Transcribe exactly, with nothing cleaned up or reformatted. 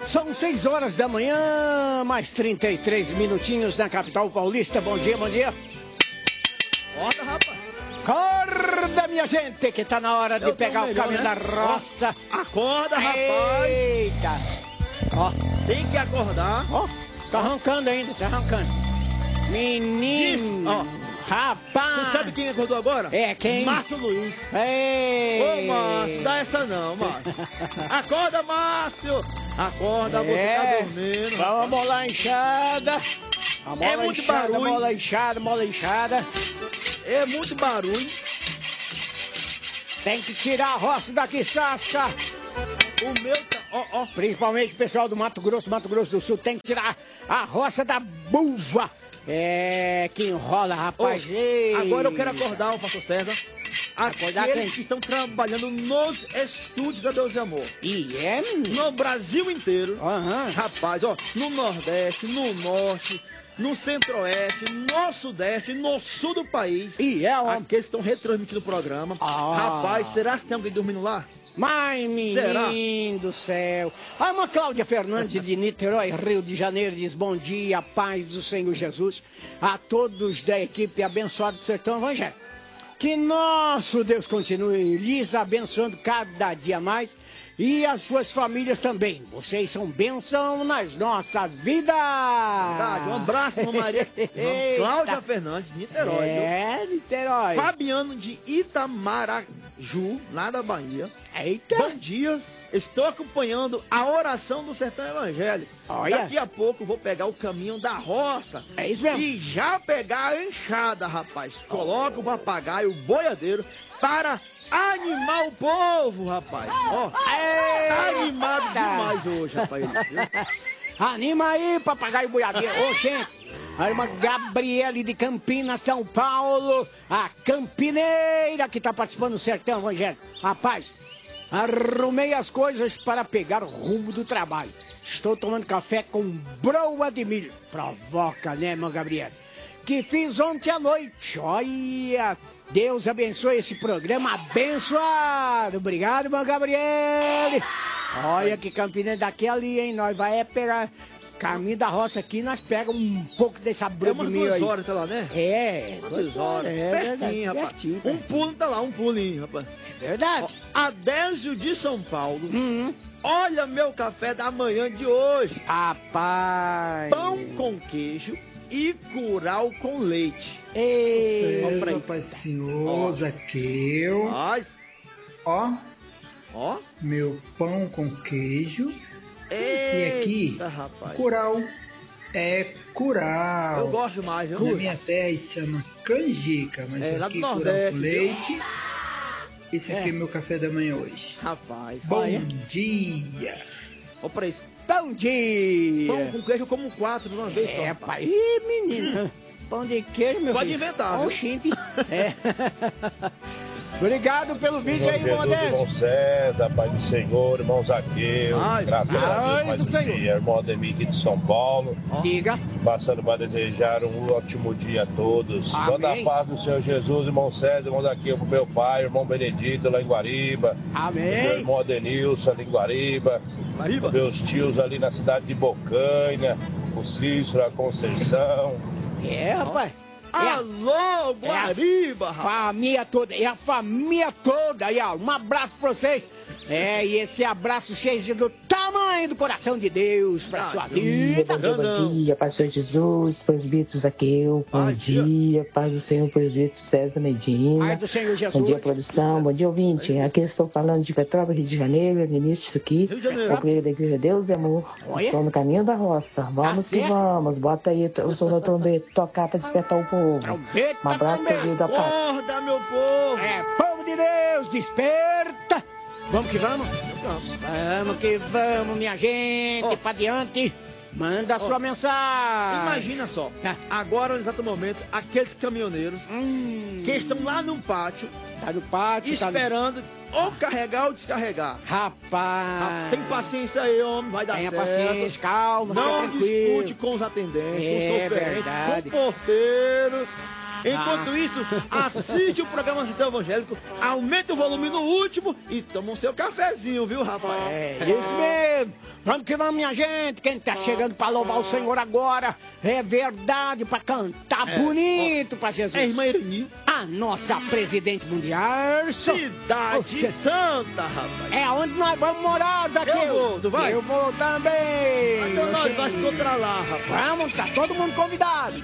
São seis horas da manhã, mais trinta e três minutinhos na capital paulista. Bom dia, bom dia. Acorda, rapaz. Acorda, minha gente, que tá na hora de Eu pegar o melhor, caminho né? da roça. Ó, acorda, rapaz. Eita. Ó, Tem que acordar. ó, tá arrancando ainda, tá arrancando. Menino, Isso, ó. rapaz. Você sabe quem acordou agora? É, quem? Márcio Luiz. Ei. Ô, Márcio, dá essa não, Márcio. Acorda, Márcio. Acorda, É. você tá dormindo. Vamos bola inchada. A bola É muito inchada, barulho. bola inchada, bola inchada. É muito barulho. Tem que tirar a roça daqui, Sassa. O meu tá... Ó, ó. Principalmente o pessoal do Mato Grosso, Mato Grosso do Sul, tem que tirar a roça da buva. É, que enrola, rapaz. Ô, Ei. agora eu quero acordar o pastor César. Acordar Aqueles quem? que estão trabalhando nos estúdios da Deus e Amor. E é, menino? No Brasil inteiro. Aham. Rapaz, ó, no Nordeste, no Norte, no Centro-Oeste, no Sudeste, no Sul do país. E é, homem. Aqueles que estão retransmitindo o programa. Ah. Rapaz, será que tem alguém dormindo lá? Mas, Será? menino do céu. A irmã Cláudia Fernandes de Niterói, Rio de Janeiro, diz bom dia, paz do Senhor Jesus a todos da equipe abençoada do Sertão Evangelho. Que nosso Deus continue lhes abençoando cada dia mais e as suas famílias também. Vocês são bênção nas nossas vidas. Verdade, um abraço, irmã Maria. Irmã Cláudia Fernandes de Niterói. É, Niterói. Viu? Fabiano de Itamaraju, lá da Bahia. Eita. Bom dia. Estou acompanhando a oração do Sertão Evangélico. Olha. Daqui a pouco vou pegar o caminho da roça. É isso mesmo. E já pegar a enxada, rapaz. Coloca o papagaio, o boiadeiro, para animar o povo, rapaz. Ó, tá animado demais hoje, rapaz. Viu? Anima aí, papagaio boiadeiro. Ô, gente. A irmã Gabriele de Campinas, São Paulo. A campineira que tá participando do Sertão Evangélico. Rapaz, arrumei as coisas para pegar o rumo do trabalho. Estou tomando café com broa de milho. Provoca, né, irmã Gabriele? Que fiz ontem à noite. Olha, Deus abençoe esse programa abençoado. Obrigado, irmã Gabriele. Olha que Campineira daqui ali, hein? Nós vai é pegar caminho da roça aqui, nós pegamos um pouco dessa É broa de umas milho duas aí. horas, tá lá, né? É, Duas horas. É pertinho, verdade, rapaz. pertinho, Um pertinho. pulo tá lá, um pulinho, rapaz. É verdade. Ó, Adésio de São Paulo. Uhum. Olha meu café da manhã de hoje. Rapaz. Pão com queijo e curau com leite. Ei, Ó pra aí. Pai Senhor, Zaqueu. Ai, Ó, ó. meu pão com queijo. E aqui, Eita, rapaz. curau. É curau. Eu gosto mais, viu? Na minha terra isso chama canjica, mas É, lá aqui do curau Nordeste, com leite. Esse aqui é. meu café da manhã hoje. Rapaz. Bom Olha. dia. Ó pra isso. bom dia. Pão com queijo eu como quatro de uma vez só. É, rapaz. rapaz. Ih, menina. Pão de queijo, meu Pode filho. inventar, viu? Oxente. É. Obrigado pelo vídeo aí, Jesus, irmão Modésio. César, Pai do Senhor, irmão Zaqueu, Ai, graças ai a Deus, Pai do do Senhor. dia, irmão Ademir aqui de São Paulo, Diga. passando para desejar um ótimo dia a todos. Amém. Manda a paz do Senhor Jesus, irmão César, irmão Zaqueu pro meu pai, irmão Benedito lá em Guariba, meu Amém. irmão Adenilson ali em Guariba, Guariba? meus tios ali na cidade de Bocanha, o Cícero, a Conceição. É, rapaz. É a Alô, Guariba, rapaz. família toda. É a família toda. Aí, ó. Um abraço pra vocês. É, e esse abraço seja do tamanho do coração de Deus pra Ah, sua eu- vida. Bom dia, Grandão. bom dia, Paz do Senhor Jesus, presbítero Zaqueu, bom Ai, dia. dia, Paz do Senhor, presbítero César Medina, Pai do Senhor Jesus. bom dia, produção, bom dia, ouvinte, aqui eu estou falando de Petrópolis, Rio de Janeiro, no início disso aqui, Rio de Janeiro. concluído da Igreja Deus e Amor, Olha. estou no caminho da roça, vamos Tá que certo. vamos, bota aí o som da trombeta, tocar para despertar o povo, Trombeta, um abraço, trombeta. querido, da paz. Acorda, meu povo. É, povo de Deus, desperta! Vamos que vamos? Vamos que vamos, minha gente, Ó. pra diante. Manda a sua Ó. mensagem. Imagina só, Ah. agora no exato momento, aqueles caminhoneiros Hum, que estão lá no pátio, tá no pátio, tá no... esperando ou carregar ou descarregar. Rapaz. Ah, Tem paciência aí, homem, vai dar Tenha certo. paciência, calma, Não fica tranquilo. discute com os atendentes, É com os oferentes, verdade. com o porteiro. Enquanto Ah. isso, assiste o programa Sertão Evangélico, aumenta o volume no último e toma o seu cafezinho, viu, rapaz? É isso mesmo. Vamos que vamos, minha gente. Quem tá chegando pra louvar o Senhor agora é verdade, pra cantar É, bonito pra Jesus. É irmã Irani. A nossa presidente mundial. Cidade Santa, rapaz. É onde nós vamos morar, Zaqueu. Eu vou, tu vai? Eu vou também. Então nós Oxê. vamos encontrar lá, rapaz. Vamos, tá todo mundo convidado.